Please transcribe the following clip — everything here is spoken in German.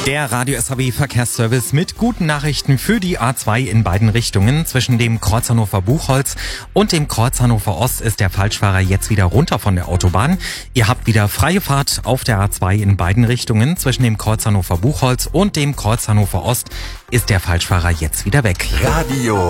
Der Radio SAW Verkehrsservice mit guten Nachrichten für die A2 in beiden Richtungen. Zwischen dem Kreuz Hannover-Buchholz und dem Kreuz Hannover Ost ist der Falschfahrer jetzt wieder runter von der Autobahn. Ihr habt wieder freie Fahrt auf der A2 in beiden Richtungen. Zwischen dem Kreuz Hannover-Buchholz und dem Kreuz Hannover Ost ist der Falschfahrer jetzt wieder weg. Radio